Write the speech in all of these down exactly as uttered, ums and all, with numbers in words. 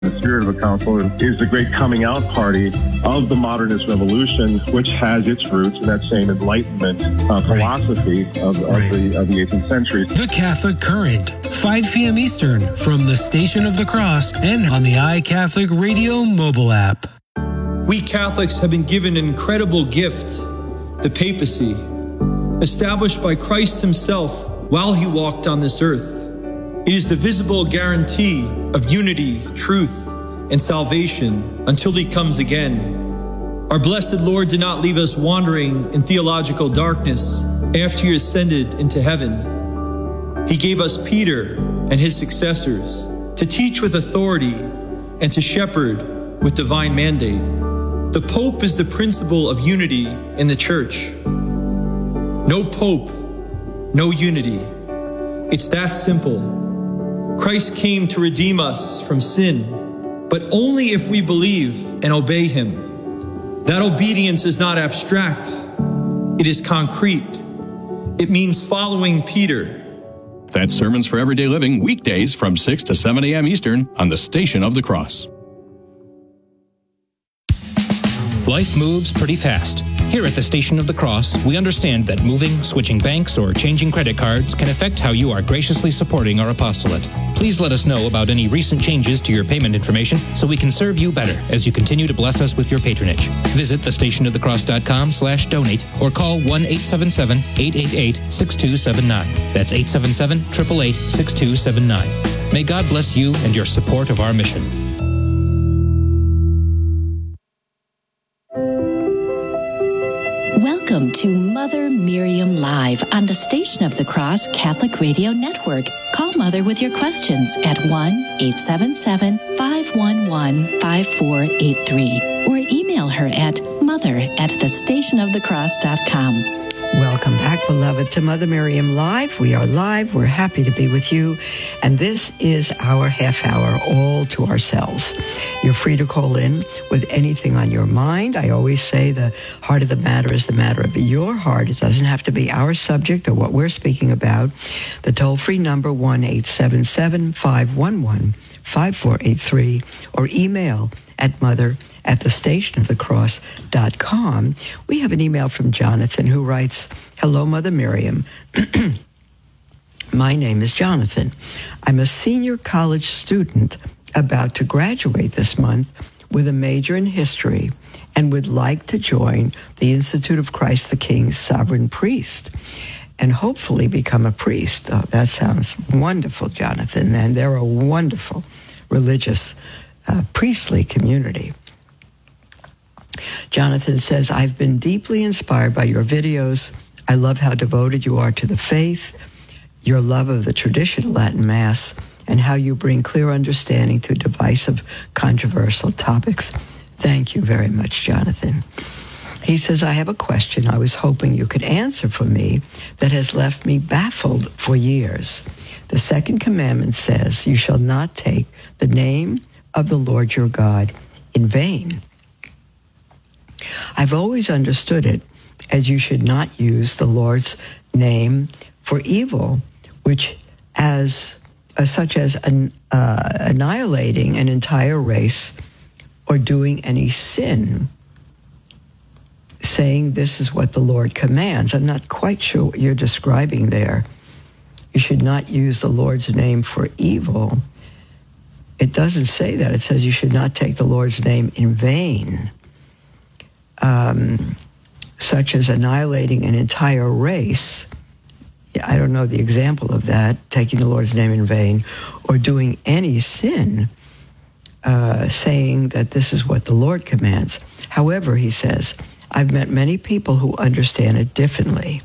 The spirit of the council is the great coming out party of the modernist revolution, which has its roots in that same Enlightenment uh, philosophy right. of, of, right. the, of the eighteenth century. The Catholic Current, five p.m. Eastern, from the Station of the Cross and on the iCatholic Radio mobile app. We Catholics have been given an incredible gift, the papacy, established by Christ himself while he walked on this earth. It is the visible guarantee of unity, truth, and salvation until he comes again. Our blessed Lord did not leave us wandering in theological darkness after he ascended into heaven. He gave us Peter and his successors to teach with authority and to shepherd with divine mandate. The Pope is the principle of unity in the Church. No Pope, no unity. It's that simple. Christ came to redeem us from sin, but only if we believe and obey him. That obedience is not abstract. It is concrete. It means following Peter. That's Sermons for Everyday Living, weekdays from six to seven a.m. Eastern on the Station of the Cross. Life moves pretty fast. Here at the Station of the Cross, we understand that moving, switching banks, or changing credit cards can affect how you are graciously supporting our apostolate. Please let us know about any recent changes to your payment information so we can serve you better as you continue to bless us with your patronage. Visit thestationofthecross.com slash donate or call one eight seven seven, eight eight eight, six two seven nine. That's eight seven seven, eight eight eight, six two seven nine. May God bless you and your support of our mission. Welcome to Mother Miriam Live on the Station of the Cross Catholic Radio Network. Call Mother with your questions at one eight seven seven, five one one, five four eight three or email her at mother at the station of the cross dot com. Welcome back, beloved, to Mother Miriam Live. We are live. We're happy to be with you. And this is our half hour all to ourselves. You're free to call in with anything on your mind. I always say the heart of the matter is the matter of your heart. It doesn't have to be our subject or what we're speaking about. The toll-free number, one eight seven seven, five one one, five four eight three, or email at mother at the station of the cross dot com. We have an email from Jonathan who writes, "Hello, Mother Miriam. My name is Jonathan. I'm a senior college student about to graduate this month with a major in history and would like to join the Institute of Christ the King's Sovereign Priest and hopefully become a priest." Oh, that sounds wonderful, Jonathan. And they're a wonderful religious uh, priestly community. Jonathan says, "I've been deeply inspired by your videos. I love how devoted you are to the faith, your love of the traditional Latin Mass, and how you bring clear understanding to divisive, controversial topics. Thank you very much, Jonathan." He says, "I have a question I was hoping you could answer for me that has left me baffled for years. The second commandment says, 'You shall not take the name of the Lord your God in vain.' I've always understood it as you should not use the Lord's name for evil, which as uh, such as an, uh, annihilating an entire race or doing any sin, saying this is what the Lord commands." I'm not quite sure what you're describing there. You should not use the Lord's name for evil. It doesn't say that. It says you should not take the Lord's name in vain. Um, such as annihilating an entire race. I don't know the example of that, taking the Lord's name in vain, or doing any sin, uh, saying that this is what the Lord commands. However, he says, I've met many people who understand it differently.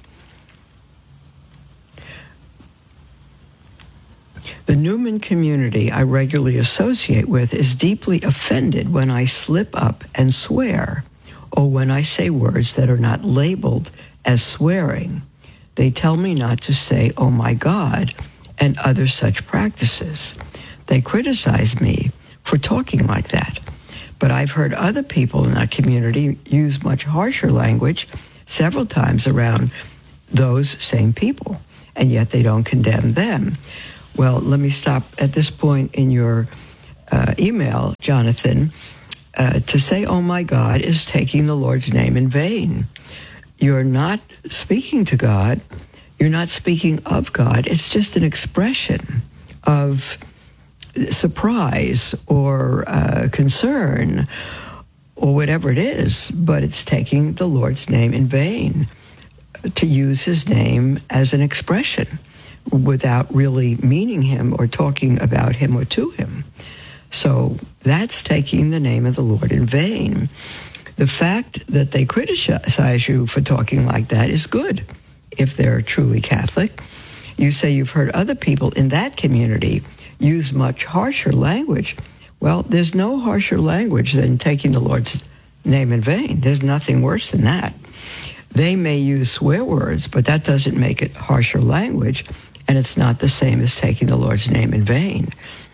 The Newman community I regularly associate with is deeply offended when I slip up and swear, or when I say words that are not labeled as swearing. They tell me not to say, "Oh my God," and other such practices. They criticize me for talking like that. But I've heard other people in that community use much harsher language several times around those same people, and yet they don't condemn them. Well, let me stop at this point in your uh, email, Jonathan, uh, to say, oh my God, is taking the Lord's name in vain. You're not speaking to God. You're not speaking of God. It's just an expression of surprise or uh, concern or whatever it is, but it's taking the Lord's name in vain, to use his name as an expression without really meaning him or talking about him or to him. So that's taking the name of the Lord in vain. The fact that they criticize you for talking like that is good if they're truly Catholic. You say you've heard other people in that community use much harsher language. Well, there's no harsher language than taking the Lord's name in vain. There's nothing worse than that. They may use swear words, but that doesn't make it harsher language, and it's not the same as taking the Lord's name in vain.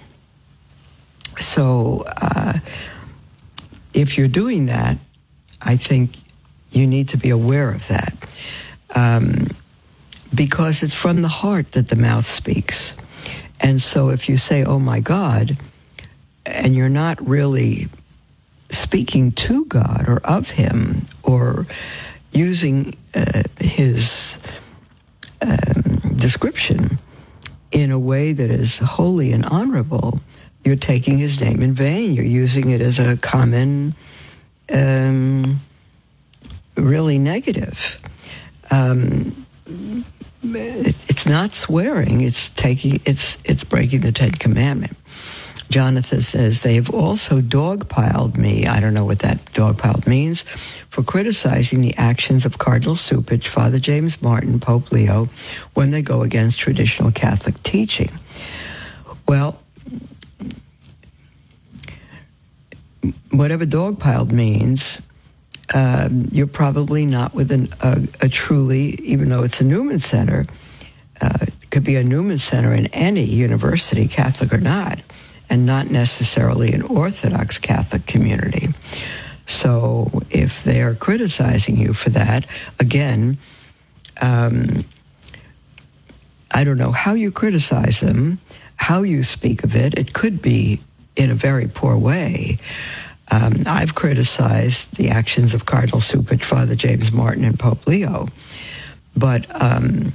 So uh, if you're doing that, I think you need to be aware of that, um, because it's from the heart that the mouth speaks. And so if you say, oh my God, and you're not really speaking to God or of him or using uh, his um, description in a way that is holy and honorable, you're taking his name in vain. You're using it as a common, um, really negative. Um, it, it's not swearing. It's taking. It's it's breaking the Ten Commandment. Jonathan says, they have also dogpiled me, I don't know what that dogpiled means, for criticizing the actions of Cardinal Cupich, Father James Martin, Pope Leo, when they go against traditional Catholic teaching. Well, whatever dogpiled means, um, you're probably not within a, a truly, even though it's a Newman Center, uh, it could be a Newman Center in any university, Catholic or not, and not necessarily an Orthodox Catholic community. So if they're criticizing you for that, again, um, I don't know how you criticize them, how you speak of it. It could be in a very poor way. Um, I've criticized the actions of Cardinal Cupich, Father James Martin, and Pope Leo, but um,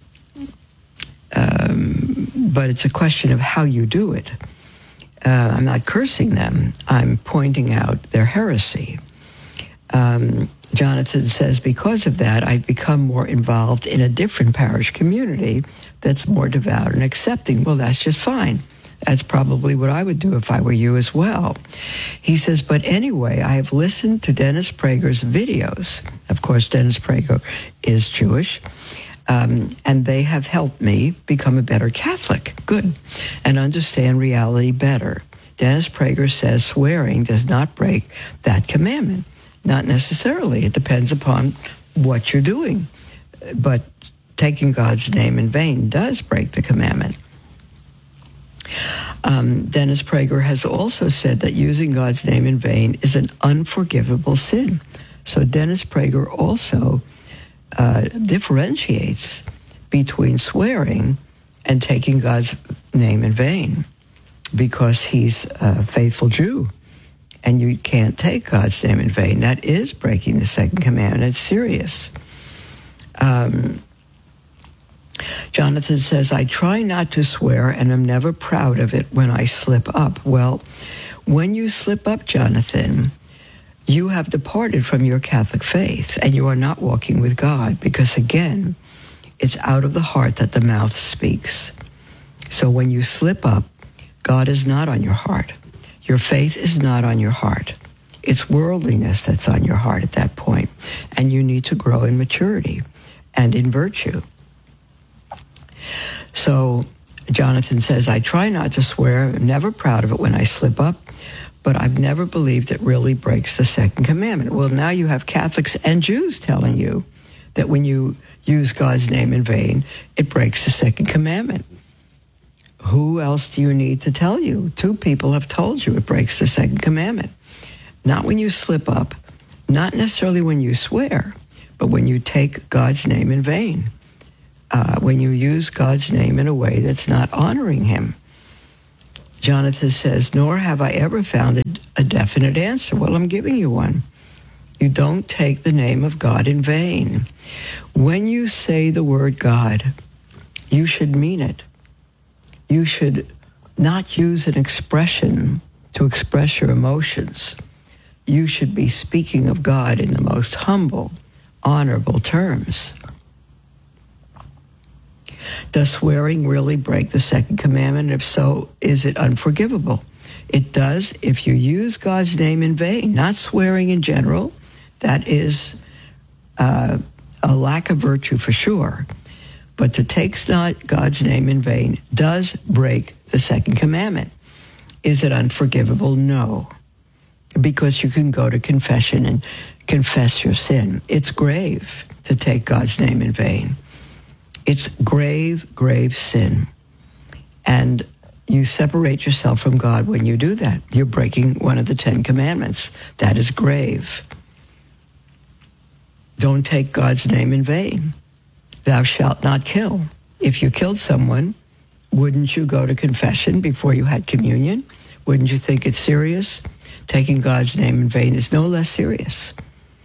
um, but it's a question of how you do it. Uh, I'm not cursing them. I'm pointing out their heresy. Um, Jonathan says, because of that, I've become more involved in a different parish community that's more devout and accepting. Well, that's just fine. That's probably what I would do if I were you as well. He says, but anyway, I have listened to Dennis Prager's videos. Of course, Dennis Prager is Jewish. Um, and they have helped me become a better Catholic, good, and understand reality better. Dennis Prager says swearing does not break that commandment. Not necessarily. It depends upon what you're doing. But taking God's name in vain does break the commandment. Um, Dennis Prager has also said that using God's name in vain is an unforgivable sin. So Dennis Prager also Uh, differentiates between swearing and taking God's name in vain, because he's a faithful Jew, and you can't take God's name in vain. That is breaking the second commandment. It's serious. Um, Jonathan says, I try not to swear, and I'm never proud of it when I slip up. Well, when you slip up, Jonathan, you have departed from your Catholic faith, and you are not walking with God, because, again, it's out of the heart that the mouth speaks. So when you slip up, God is not on your heart. Your faith is not on your heart. It's worldliness that's on your heart at that point, and you need to grow in maturity and in virtue. So Jonathan says, I try not to swear. I'm never proud of it when I slip up, but I've never believed it really breaks the second commandment. Well, now you have Catholics and Jews telling you that when you use God's name in vain, it breaks the second commandment. Who else do you need to tell you? Two people have told you it breaks the second commandment. Not when you slip up, not necessarily when you swear, but when you take God's name in vain, uh, when you use God's name in a way that's not honoring him. Jonathan says, nor have I ever found a, a definite answer. Well, I'm giving you one. You don't take the name of God in vain. When you say the word God, you should mean it. You should not use an expression to express your emotions. You should be speaking of God in the most humble, honorable terms. Does swearing really break the second commandment? If so, is it unforgivable? It does if you use God's name in vain, not swearing in general. That is uh, a lack of virtue for sure. But to take not God's name in vain does break the second commandment. Is it unforgivable? No. Because you can go to confession and confess your sin. It's grave to take God's name in vain. It's grave, grave sin. And you separate yourself from God when you do that. You're breaking one of the Ten Commandments. That is grave. Don't take God's name in vain. Thou shalt not kill. If you killed someone, wouldn't you go to confession before you had communion? Wouldn't you think it's serious? Taking God's name in vain is no less serious.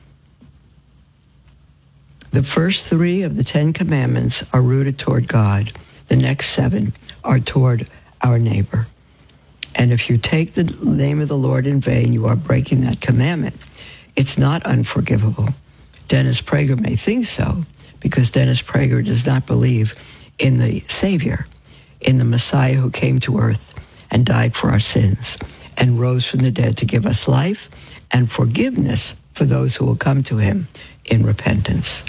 The first three of the Ten Commandments are rooted toward God. The next seven are toward our neighbor. And if you take the name of the Lord in vain, you are breaking that commandment. It's not unforgivable. Dennis Prager may think so, because Dennis Prager does not believe in the Savior, in the Messiah who came to earth and died for our sins and rose from the dead to give us life and forgiveness for those who will come to him in repentance.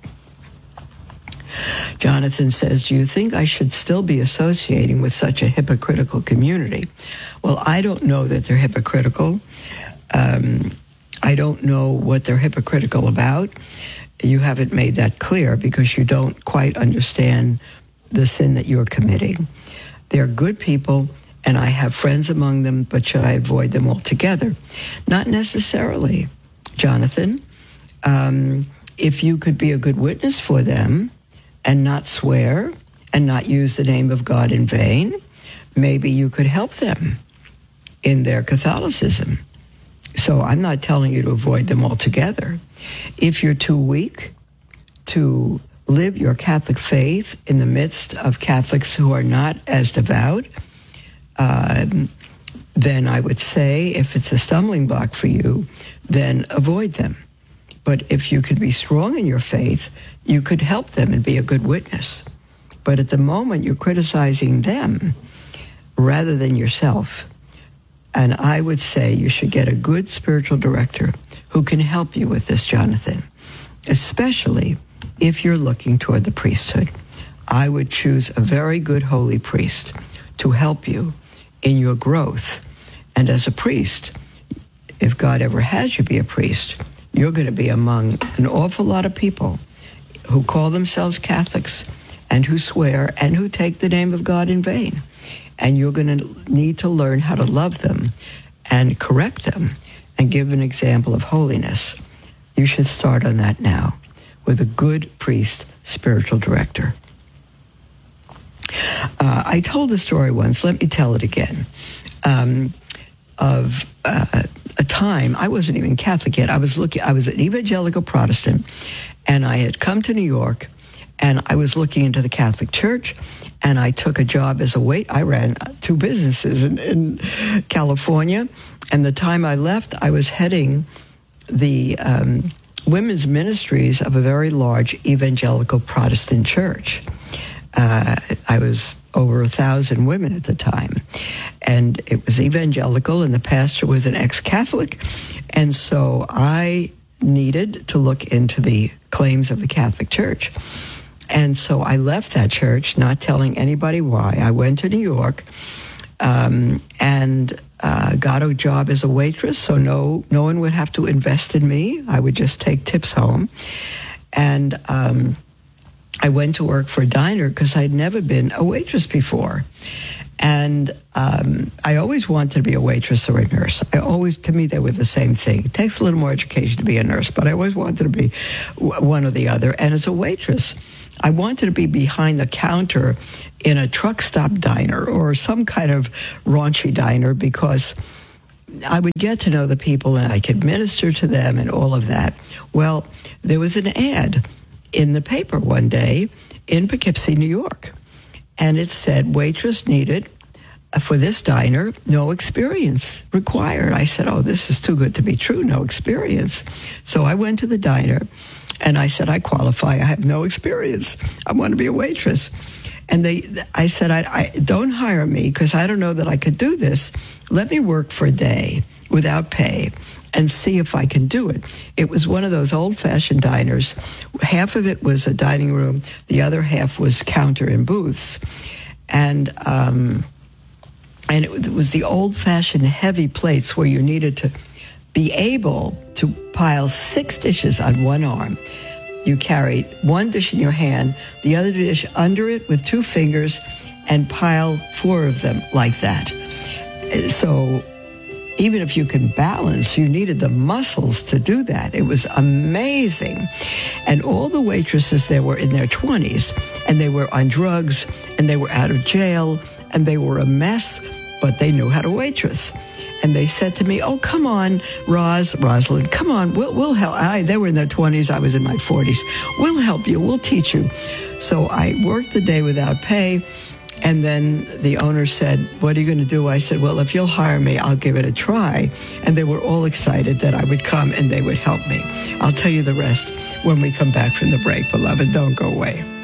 Jonathan says, do you think I should still be associating with such a hypocritical community? Well, I don't know that they're hypocritical. Um, I don't know what they're hypocritical about. You haven't made that clear because you don't quite understand the sin that you're committing. They're good people, and I have friends among them, but should I avoid them altogether? Not necessarily, Jonathan. Um, if you could be a good witness for them and not swear and not use the name of God in vain, maybe you could help them in their Catholicism. So I'm not telling you to avoid them altogether. If you're too weak to live your Catholic faith in the midst of Catholics who are not as devout, um, then I would say if it's a stumbling block for you, then avoid them. But if you could be strong in your faith, you could help them and be a good witness. But at the moment, you're criticizing them rather than yourself. And I would say you should get a good spiritual director who can help you with this, Jonathan, especially if you're looking toward the priesthood. I would choose a very good holy priest to help you in your growth. And as a priest, if God ever has you be a priest, you're going to be among an awful lot of people who call themselves Catholics and who swear and who take the name of God in vain. And you're going to need to learn how to love them and correct them and give an example of holiness. You should start on that now with a good priest, spiritual director. Uh, I told the story once, let me tell it again, um, of uh, a time, I wasn't even Catholic yet, I was looking, I was an evangelical Protestant, and I had come to New York, and I was looking into the Catholic Church, and I took a job as a wait. I ran two businesses in, in California, and the time I left, I was heading the um, women's ministries of a very large evangelical Protestant church. Uh, I was over a thousand women at the time, and it was evangelical, and the pastor was an ex-Catholic, and so I needed to look into the claims of the Catholic Church. And so I left that church, not telling anybody why. I went to New York um, and uh, got a job as a waitress, so no no one would have to invest in me. I would just take tips home. And um, I went to work for a diner because I'd never been a waitress before. And um, I always wanted to be a waitress or a nurse. I always, to me, they were the same thing. It takes a little more education to be a nurse, but I always wanted to be one or the other. And as a waitress, I wanted to be behind the counter in a truck stop diner or some kind of raunchy diner because I would get to know the people and I could minister to them and all of that. Well, there was an ad in the paper one day in Poughkeepsie, New York, and it said, waitress needed for this diner, no experience required. I said, oh, this is too good to be true, no experience. So I went to the diner, and I said, I qualify. I have no experience. I want to be a waitress. And they, I said, I, I don't hire me because I don't know that I could do this. Let me work for a day without pay and see if I can do it. It was one of those old-fashioned diners. Half of it was a dining room. The other half was counter and booths. And um, and it was the old-fashioned heavy plates where you needed to be able to pile six dishes on one arm. You carried one dish in your hand, the other dish under it with two fingers, and pile four of them like that. So even if you can balance, you needed the muscles to do that. It was amazing. And all the waitresses there were in their twenties, and they were on drugs, and they were out of jail, and they were a mess, but they knew how to waitress. And they said to me, oh, come on, Roz, Rosalind, come on, we'll, we'll help. I, they were in their twenties, I was in my forties. We'll help you, we'll teach you. So I worked the day without pay, and then the owner said, what are you going to do? I said, well, if you'll hire me, I'll give it a try. And they were all excited that I would come and they would help me. I'll tell you the rest when we come back from the break, beloved. Don't go away.